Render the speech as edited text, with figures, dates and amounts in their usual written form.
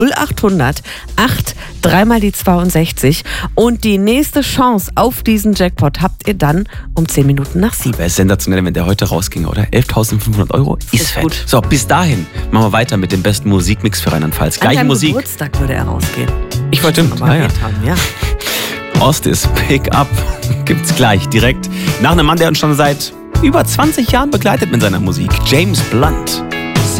0800 8 3 mal die 62. Und die nächste Chance auf diesen Jackpot habt ihr dann um 10 Minuten nach 7. Wäre sensationell, wenn der heute rausginge, oder? 11.500 € ist fett. gut. So, bis dahin machen wir weiter mit dem besten Musikmix für Rheinland-Pfalz. An Gleiche deinem Musik. Geburtstag würde er rausgehen. Ich wollte Mal erwähnt haben, ja. Ostis, Pick Up gibt's gleich direkt nach einem Mann, der uns schon seit über 20 Jahren begleitet mit seiner Musik. James Blunt.